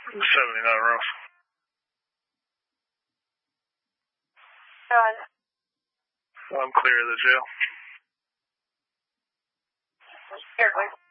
79 Rose. John. I'm clear of the jail. Here, wait.